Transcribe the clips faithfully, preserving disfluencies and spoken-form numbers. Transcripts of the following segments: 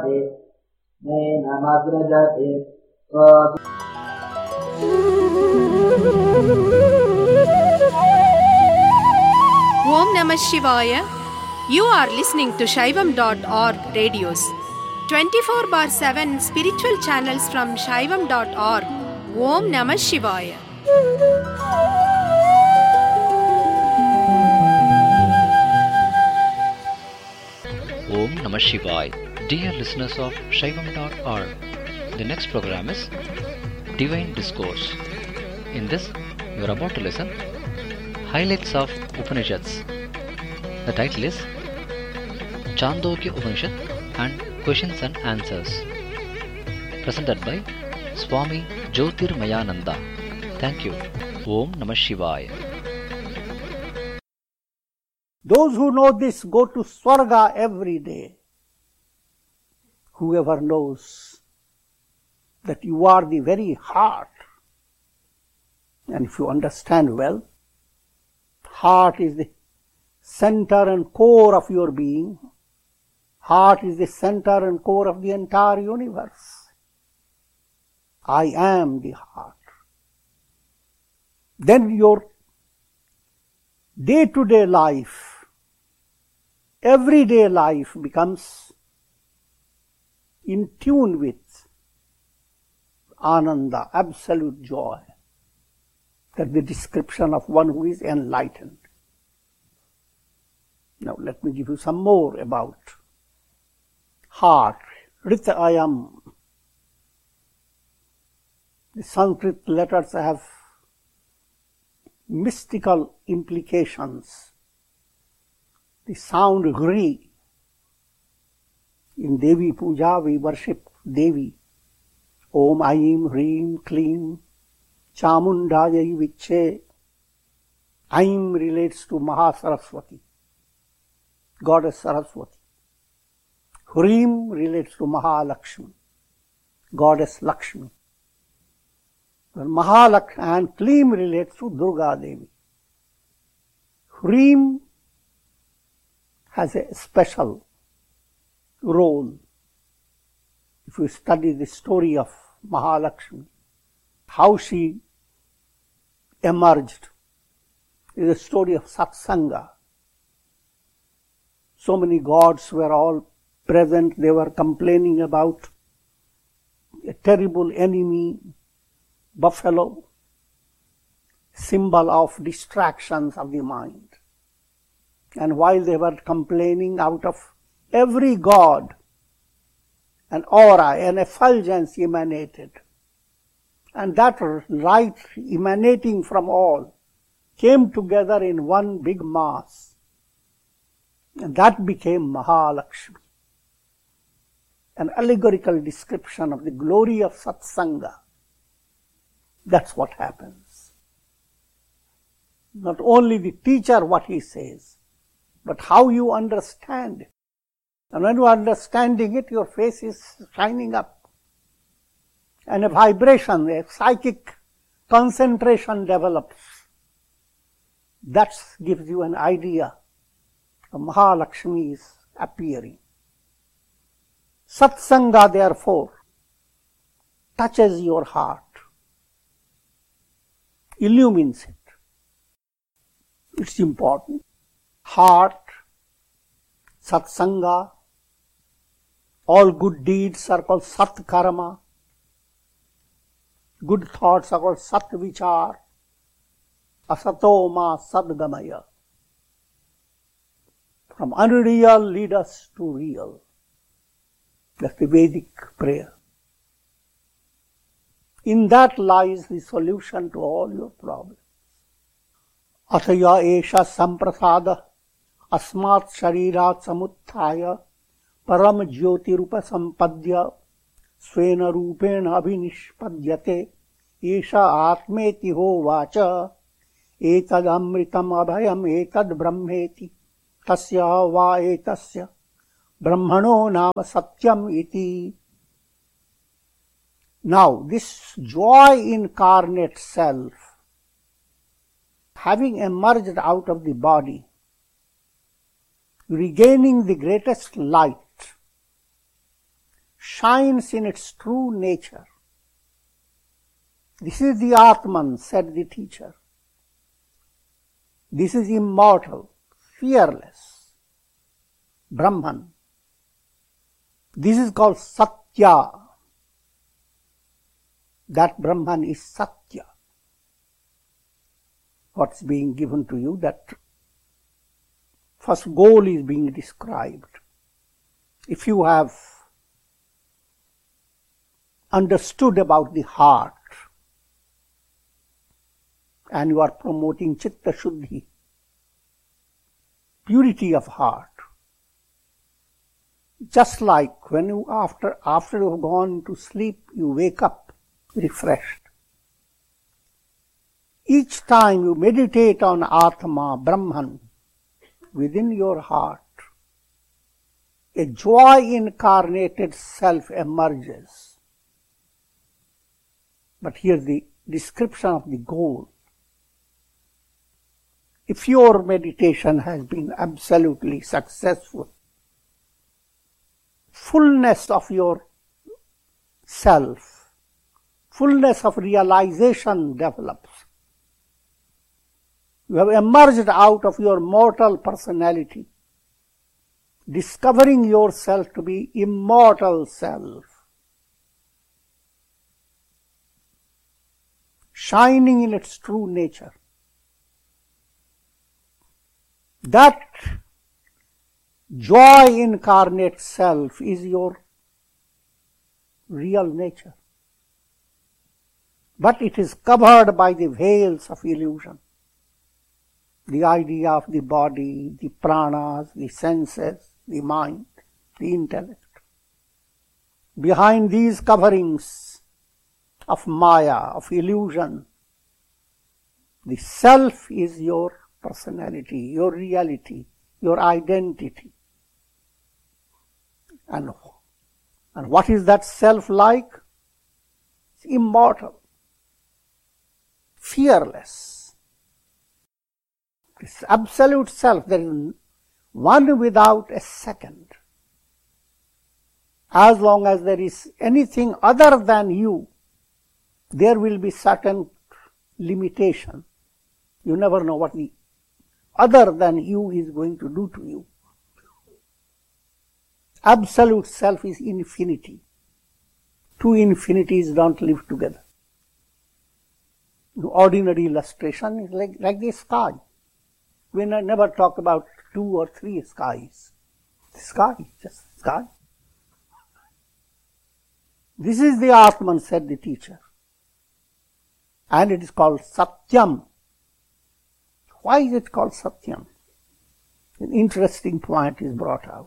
Prasade Nenamagrajate Swati. Om Namah Shivaya. You are listening to Shaivam dot org radios. twenty-four bar seven spiritual channels from Shaivam dot org. Om Namah Shivaya. Om Namah Shivaya. Dear listeners of Shaivam dot org, the next program is Divine Discourse. In this, you are about to listen Highlights of Upanishads. The title is Chandogya Upanishad and Questions and Answers. Presented by Swami Jyotirmayananda. Thank you. Om Namah Shivaya. Those who know this go to Swarga every day. Whoever knows that you are the very heart, and if you understand well, heart is the center and core of your being. Heart is the center and core of the entire universe. I am the heart. Then your day-to-day life, everyday life becomes in tune with Ananda, absolute joy. That's the description of one who is enlightened. Now let me give you some more about heart. Rita Ayam. The Sanskrit letters have mystical implications. The sound Gri. In Devi Puja we worship Devi. Om Aim Hrim Klim Chamundayai Viche. Aim relates to Mahasaraswati, Goddess Saraswati. Hrim relates to Mahalakshmi, Goddess Lakshmi. Well, Mahalakshmi and Klim relates to Durga Devi. Hrim has a special role. If you study the story of Mahalakshmi, how she emerged, is a story of Satsanga. So many gods were all present. They were complaining about a terrible enemy, buffalo, symbol of distractions of the mind. And while they were complaining, out of every god, an aura, an effulgence emanated. And that light emanating from all came together in one big mass. And that became Mahalakshmi. An allegorical description of the glory of Satsanga. That's what happens. Not only the teacher what he says, but how you understand it. And when you are understanding it, your face is shining up. And a vibration, a psychic concentration develops. That gives you an idea of Mahalakshmi is appearing. Satsanga, therefore, touches your heart, illumines it. It's important. Heart, Satsanga, all good deeds are called Sat Karma. Good thoughts are called Sat Vichar. Asatoma Sadgamaya. From unreal lead us to real. That's the Vedic prayer. In that lies the solution to all your problems. Athaya esha samprasada asmat sharirat samuthaya param jyoti rupa sampadya svena rupena abhinishpadyate esha atmeti ho vacha etad amritam abhayam etad brahmeti tasya va etasya brahmano nama satyam iti. Now, this joy incarnate self, having emerged out of the body, regaining the greatest light, shines in its true nature. This is the Atman, said the teacher. This is immortal, fearless, Brahman. This is called Satya. That Brahman is Satya. What's being given to you, that first goal is being described. If you have understood about the heart and you are promoting Chitta Shuddhi, purity of heart, just like when you, after, after you have gone to sleep, you wake up refreshed. Each time you meditate on Atma, Brahman, within your heart, a joy-incarnated self emerges. But here's the description of the goal. If your meditation has been absolutely successful, fullness of your self, fullness of realization develops. You have emerged out of your mortal personality, discovering yourself to be immortal self, shining in its true nature. That joy incarnate self is your real nature. But it is covered by the veils of illusion. The idea of the body, the pranas, the senses, the mind, the intellect. Behind these coverings of maya, of illusion, the self is your personality, your reality, your identity. And, and what is that self like? It's immortal, fearless. It's absolute self. There is one without a second. As long as there is anything other than you, there will be certain limitation. You never know what the other than you is going to do to you. Absolute self is infinity. Two infinities don't live together. The ordinary illustration is like, like the sky. We never talk about two or three skies. The sky, just sky. This is the Atman, said the teacher. And it is called Satyam. Why is it called Satyam? An interesting point is brought out.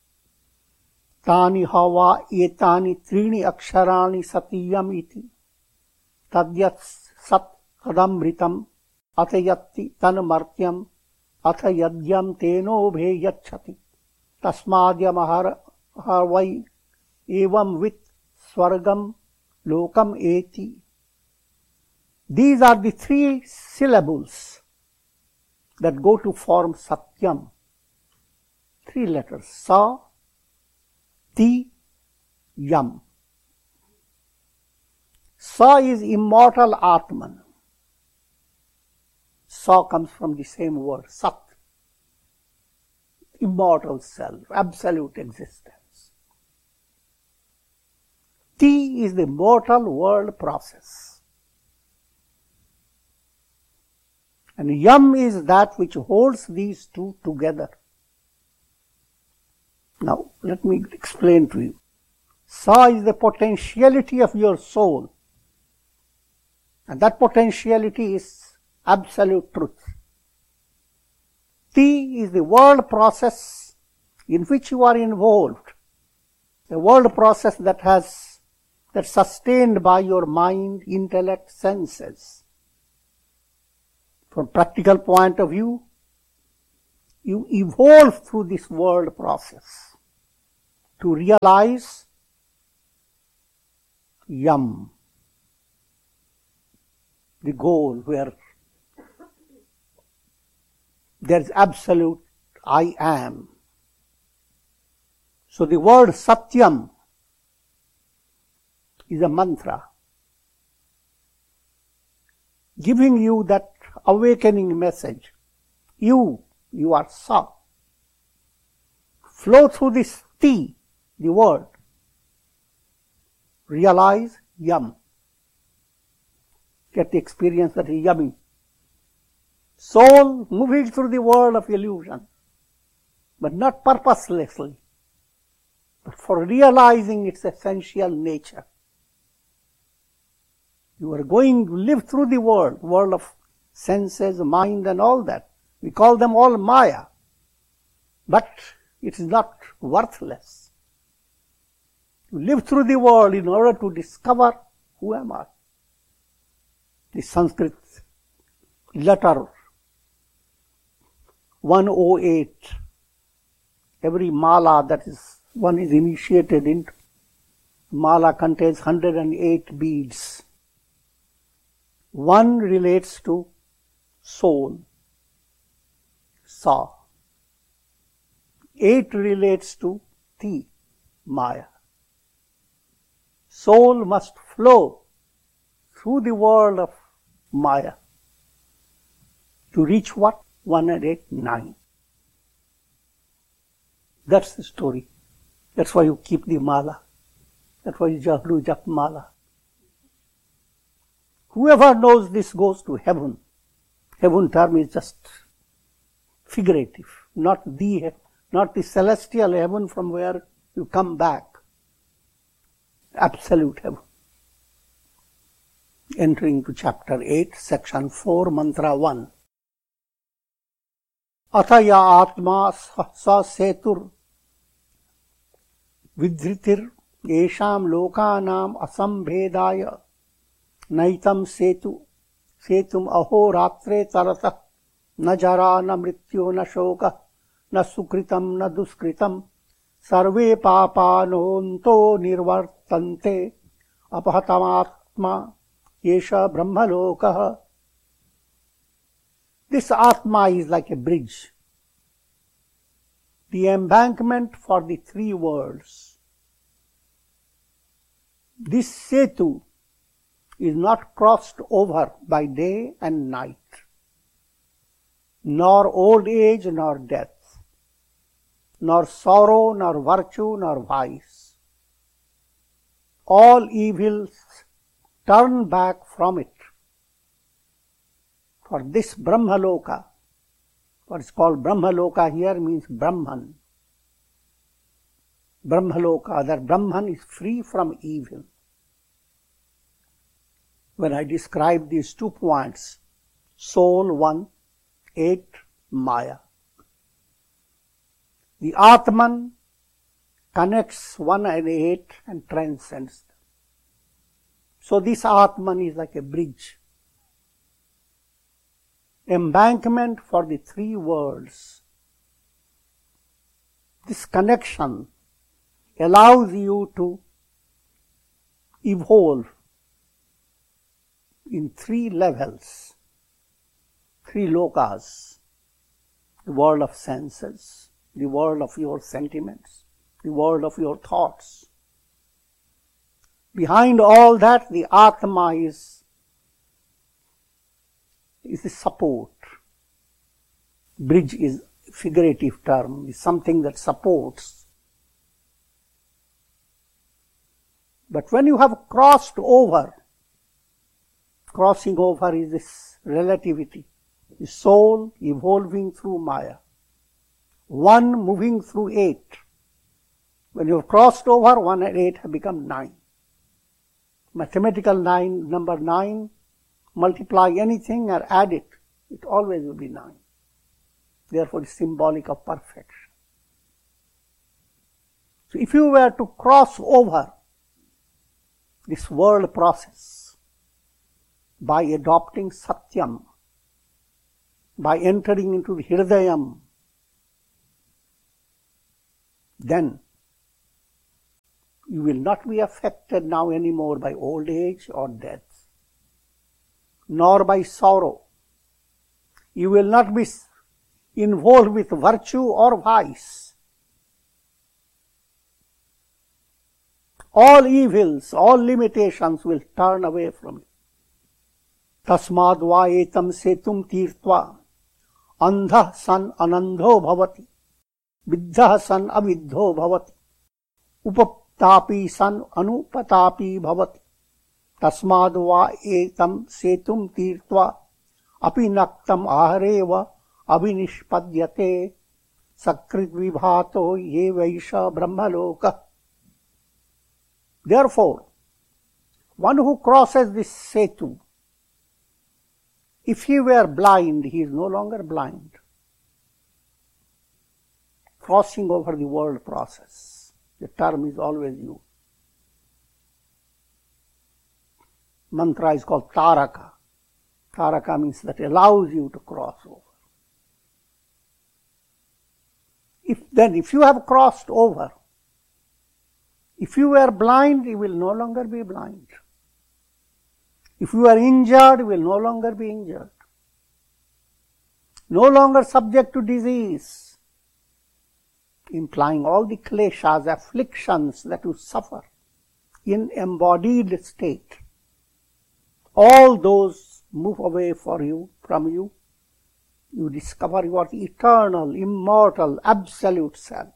Tani hava etani trini aksharani satyam iti tadyat sat kadamritam atayatti tanmartyam atha yadyam teno bheyachati tasmadyam harvai evam vit swargam lokam eti. These are the three syllables that go to form Satyam. Three letters. Sa, Ti, Yam. Sa is immortal Atman. Sa comes from the same word, Sat. Immortal self, absolute existence. Ti is the mortal world process. And Yam is that which holds these two together. Now, let me explain to you. Sa is the potentiality of your soul. And that potentiality is absolute truth. Ti is the world process in which you are involved. A world process that has, that's sustained by your mind, intellect, senses. From practical point of view, you evolve through this world process to realize Yam, the goal where there is absolute I am. So the word Satyam is a mantra giving you that awakening message. You, you are Sa. Flow through this T, the word. Realize Yum. Get the experience that is yummy. Soul moving through the world of illusion, but not purposelessly, but for realizing its essential nature. You are going to live through the world, world of senses, mind and all that. We call them all Maya, but it is not worthless. You live through the world in order to discover who am I. The Sanskrit letter one oh eight, every mala that is one is initiated into, mala contains one hundred eight beads. One relates to soul, Sa. Eight relates to Ti, Maya. Soul must flow through the world of Maya to reach what? One and eight, nine. That's the story. That's why you keep the mala. That's why you do jap mala. Whoever knows this goes to heaven. Heaven term is just figurative, not the, not the celestial heaven from where you come back. Absolute heaven. Entering to chapter eight, section four, mantra one. Ataya atma sa setur vidritir yesham lokanam asambhedaya naitam setu setum aho ratre tarata na jara na mrityo na shoka na sukritam na duskritam sarve papanonto nirvartante apahatamatma yesha brahmalokaha. This Atma is like a bridge, the embankment for the three worlds. This Setu is not crossed over by day and night, nor old age nor death, nor sorrow nor virtue nor vice. All evils turn back from it. For this Brahmaloka, what is called Brahmaloka here means Brahman. Brahmaloka, that Brahman is free from evil. When I describe these two points, soul one, eight, Maya. The Atman connects one and eight and transcends them. So this Atman is like a bridge, embankment for the three worlds. This connection allows you to evolve in three levels, three lokas: the world of senses, the world of your sentiments, the world of your thoughts. Behind all that, the Atma is is the support. Bridge is a figurative term, is something that supports. But when you have crossed over, crossing over is this relativity, the soul evolving through Maya, one moving through eight. When you have crossed over, one and eight have become nine. Mathematical nine, number nine, multiply anything or add it, it always will be nine. Therefore, it's symbolic of perfection. So if you were to cross over this world process by adopting Satyam, by entering into the Hridayam, then you will not be affected now anymore by old age or death, nor by sorrow. You will not be involved with virtue or vice. all evils, all limitations will turn away from you. Tasmad va etam setum tirtva andha san anandho bhavati viddha san aviddho bhavati upatapi san anupatapi bhavati. Tasmad va etam setum tirtva api naktam ahareva abhinishpadyate sakrit vibhato ye vaisha brahmaloka. Therefore, one who crosses this setu, if he were blind, he is no longer blind. Crossing over the world process. The term is always used. Mantra is called Taraka. Taraka means that allows you to cross over. If then, if you have crossed over, if you were blind, you will no longer be blind. If you are injured, you will no longer be injured. No longer subject to disease, implying all the kleshas, afflictions that you suffer in embodied state. All those move away for you, from you. You discover your eternal, immortal, absolute self.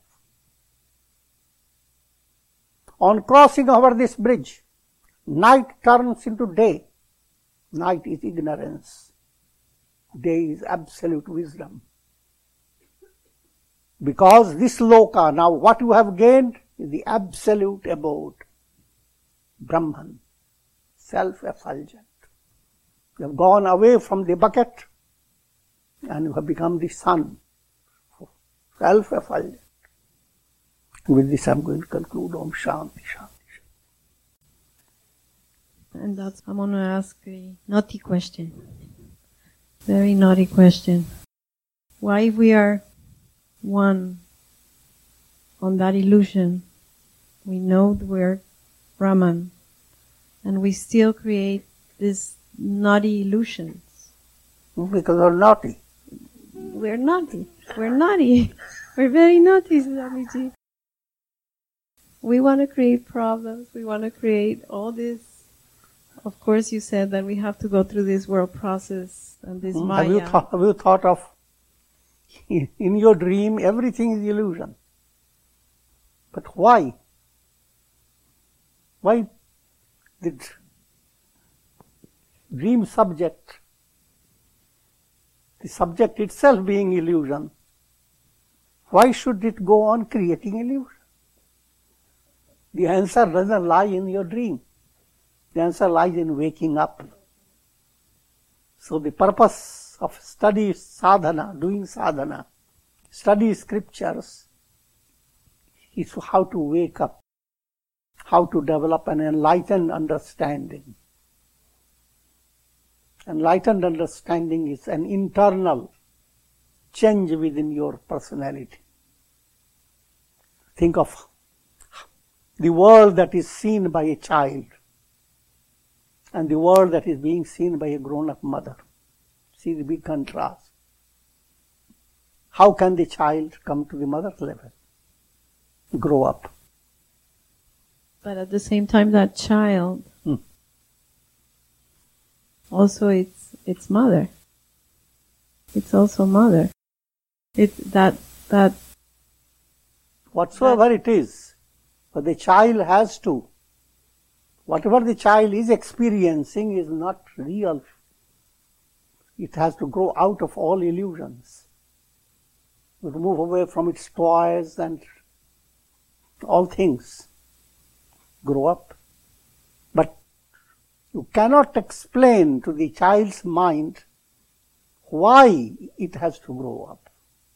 On crossing over this bridge, night turns into day. Night is ignorance. Day is absolute wisdom. Because this loka, now what you have gained is the absolute abode. Brahman, self-effulgent. You have gone away from the bucket and you have become the sun, self-effulgent. With this, I'm going to conclude. Om Shanti, Shanti. And that's, I'm going to ask a naughty question. Very naughty question. Why, if we are one on that illusion, we know that we're Brahman, and we still create these naughty illusions? Because we're naughty. We're naughty. We're naughty. We're very naughty, Swamiji. We want to create problems. We want to create all this. Of course, you said that we have to go through this world process and this Hmm? Maya. Have you, thought, have you thought of, in your dream, everything is illusion. But why? Why did dream subject, the subject itself being illusion, why should it go on creating illusion? The answer doesn't lie in your dream. The answer lies in waking up. So the purpose of study sadhana, doing sadhana, study scriptures, is how to wake up, how to develop an enlightened understanding. Enlightened understanding is an internal change within your personality. Think of the world that is seen by a child and the world that is being seen by a grown-up mother. See the big contrast. How can the child come to the mother's level? Grow up. But at the same time, that child, Hmm. also it's it's mother. It's also mother. It's that that Whatsoever it is, but the child has to, whatever the child is experiencing is not real. It has to grow out of all illusions. To move away from its toys and all things. Grow up. But you cannot explain to the child's mind why it has to grow up.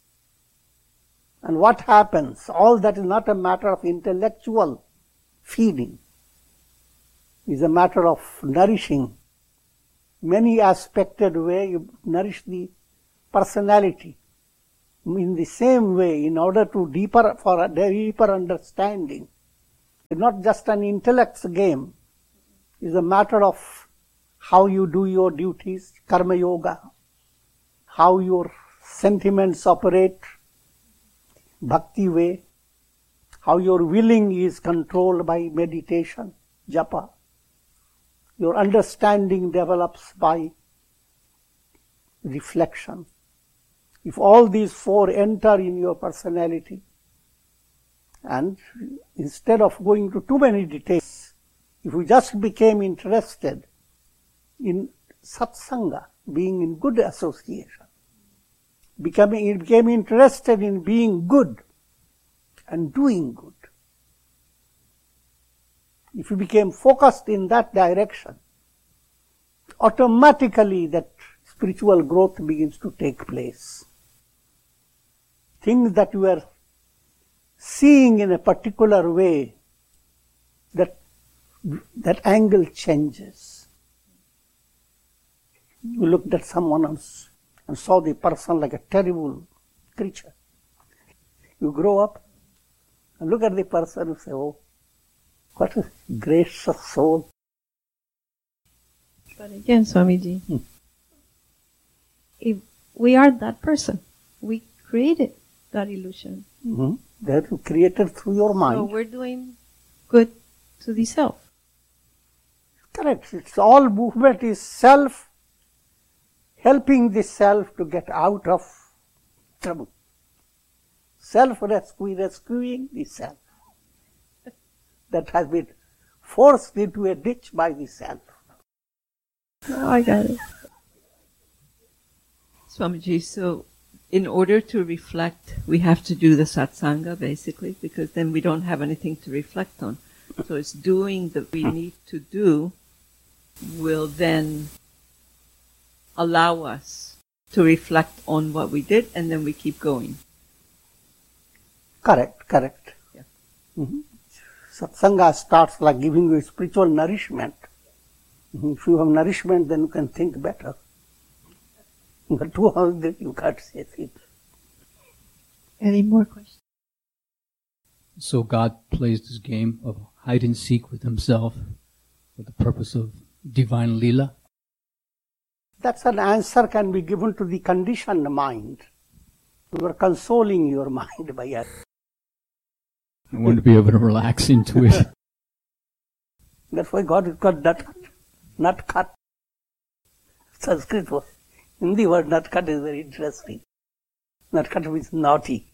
And what happens? All that is not a matter of intellectual feeding. It is a matter of nourishing. Many aspected way you nourish the personality. In the same way, in order to deeper, for a deeper understanding. It's not just an intellect's game. It's a matter of how you do your duties, karma yoga, how your sentiments operate, bhakti way, how your willing is controlled by meditation, japa. Your understanding develops by reflection. If all these four enter in your personality, and instead of going to too many details, if we just became interested in satsanga, being in good association, becoming, became interested in being good and doing good, if you became focused in that direction, automatically that spiritual growth begins to take place. Things that you are seeing in a particular way, that that angle changes. You looked at someone else and saw the person like a terrible creature. You grow up and look at the person and say, oh, what a gracious soul. But again, Swamiji, hmm. if we are that person, we created that illusion. Mm-hmm. That you created through your mind. So we're doing good to the self. Correct. It's all movement is self, helping the self to get out of trouble. Self-rescue, rescuing the self that has been forced into a ditch by the self. Oh, I got it. Swamiji, so in order to reflect, we have to do the satsanga, basically, because then we don't have anything to reflect on. So it's doing that we need to do will then allow us to reflect on what we did, and then we keep going. Correct, correct. Yeah. Mm-hmm. Satsanga starts like giving you spiritual nourishment. Mm-hmm. If you have nourishment, then you can think better. But too hungry, you can't say things. Any more questions? So God plays this game of hide and seek with himself for the purpose of divine Leela? That's an answer can be given to the conditioned mind. You are consoling your mind by it. I want to be able to relax into it. That's why God has got nut cut. Nut cut. Sanskrit word. Hindi word nut cut is very interesting. Nut cut means naughty.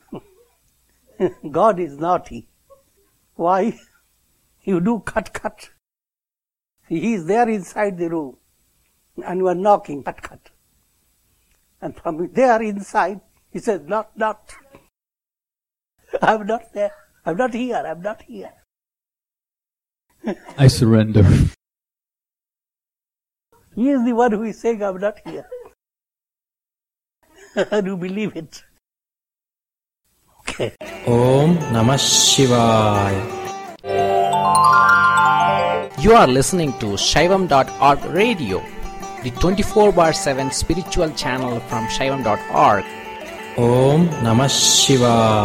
God is naughty. Why? You do cut cut. He is there inside the room. And you are knocking, cut cut. And from there inside, he says, not, not. I'm not there. I'm not here. I'm not here. I surrender. He is the one who is saying, I'm not here. And you believe it. Okay. Om Namah Shivaya. You are listening to Shaivam dot org radio, the twenty-four bar seven spiritual channel from Shaivam dot org. Om Namah Shivaya.